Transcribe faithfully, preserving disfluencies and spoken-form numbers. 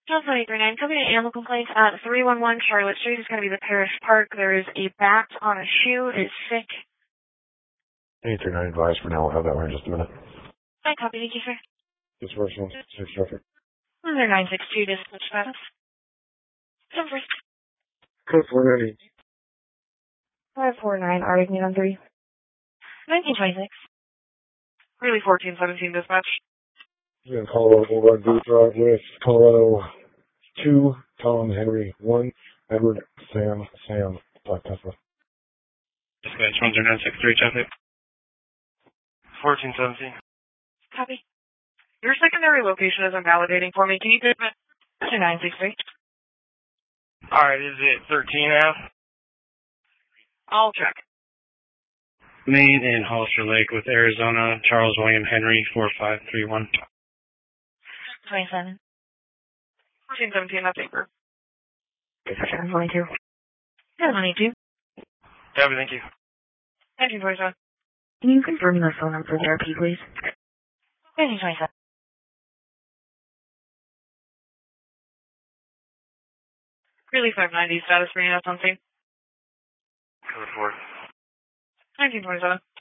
Delta eight three nine, coming to animal complaints at three one one Charlotte Street. It's going to be the Parish Park. There is a bat on a shoe. It is sick. eight three nine advised for now. We'll have that one in just a minute. I copy. Thank you, sir. This version six traffic. Another nine six two dispatch status. Come first. Code four ninety. five four nine, R eight on three. nineteen twenty-six. Really fourteen seventeen dispatch. We're in Colorado Boulevard Beach Road with Colorado two, Tom Henry one, Edward Sam Sam Black Tesla. Dispatch one zero nine six three traffic. fourteen seventeen. Copy. Your secondary location isn't validating for me. Can you do it to nine six three? Alright, is it thirteen F? I'll check. Main and Hollister Lake with Arizona, Charles William Henry, four five three one. twenty-seven. fourteen seventeen, that's paper. seven twenty-two. seven twenty-two. Copy, thank you. nineteen twenty-seven. Can you confirm the phone number for therapy, please? nineteen twenty-seven. Really five ninety, status for you, something. Code four. nineteen twenty-seven.